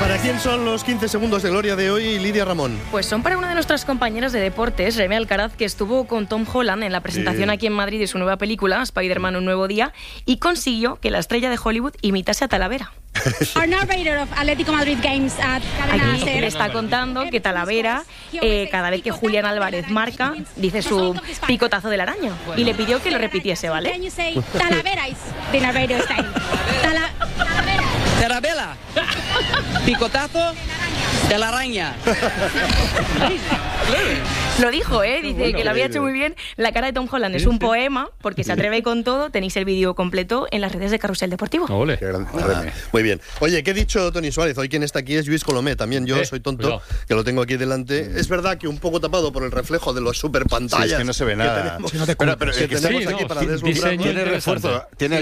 ¿Para quién son los 15 segundos de gloria de hoy, Lidia Ramón? Pues son para una de nuestras compañeras de deportes, Reme Alcaraz, que estuvo con Tom Holland en la presentación aquí en Madrid de su nueva película, Spider-Man: Un nuevo día, y consiguió que la estrella de Hollywood imitase a Talavera. Our narrator of Atlético Madrid Games at Cadena Aquí SER. le está contando que Talavera, cada vez que Julián Álvarez marca, dice su picotazo de la araña. Y le pidió que lo repitiese, ¿vale? Can you say Talavera is the narrator style? Talavera. Tarabela. Picotazo de la araña. Lo dijo, dice que lo había hecho muy bien. La cara de Tom Holland es un poema, porque se atreve con todo. Tenéis el vídeo completo en las redes de Carrusel Deportivo. Ole. Muy bien. Oye, ¿qué ha dicho Toni Suárez? Hoy quien está aquí es Lluís Colomé. También yo soy tonto, cuidado, que lo tengo aquí delante. Es verdad que un poco tapado por el reflejo de los super pantallas. Sí, es que no se ve nada. Pero es que tenemos aquí para deslumbrarnos. Diseño Tiene refuerzo. Tiene